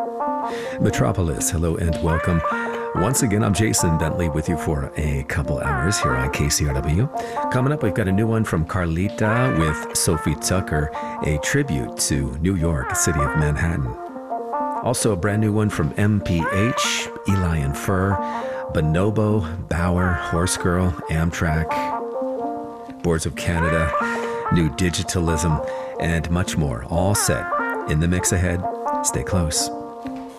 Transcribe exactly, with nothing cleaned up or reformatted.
Metropolis, hello and welcome. Once again, I'm Jason Bentley with you for a couple hours here on K C R W. Coming up, we've got a new one from Carlita with Sophie Tucker, a tribute to New York, city of Manhattan. Also, a brand new one from M P H, Eli and Fur, Bonobo, Bauer, Horse Girl, Amtrak, Boards of Canada, New Digitalism, and much more, all set in the mix ahead. Stay close.